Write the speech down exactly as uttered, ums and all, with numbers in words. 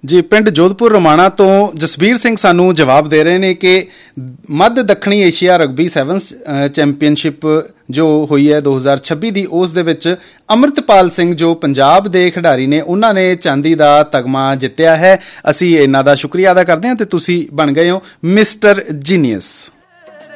ਜੀ ਪਿੰਡ ਜੋਧਪੁਰ ਰੋਮਾਣਾ ਤੋਂ ਜਸਬੀਰ ਸਿੰਘ ਸਾਨੂੰ ਜਵਾਬ ਦੇ ਰਹੇ ਨੇ ਕਿ ਮੱਧ ਦੱਖਣੀ ਏਸ਼ੀਆ ਰਗਬੀ ਸੈਵਨਸ ਚੈਂਪੀਅਨਸ਼ਿਪ ਜੋ ਹੋਈ ਹੈ ਦੋ ਹਜ਼ਾਰ ਛੱਬੀ ਦੀ, ਉਸ ਦੇ ਵਿੱਚ ਅੰਮ੍ਰਿਤਪਾਲ ਸਿੰਘ ਜੋ ਪੰਜਾਬ ਦੇ ਖਿਡਾਰੀ ਨੇ ਉਹਨਾਂ ਨੇ ਚਾਂਦੀ ਦਾ ਤਗਮਾ ਜਿੱਤਿਆ ਹੈ। ਅਸੀਂ ਇਹਨਾਂ ਦਾ ਸ਼ੁਕਰੀਆ ਅਦਾ ਕਰਦੇ ਹਾਂ ਅਤੇ ਤੁਸੀਂ ਬਣ ਗਏ ਹੋ ਮਿਸਟਰ ਜੀਨੀਅਸ।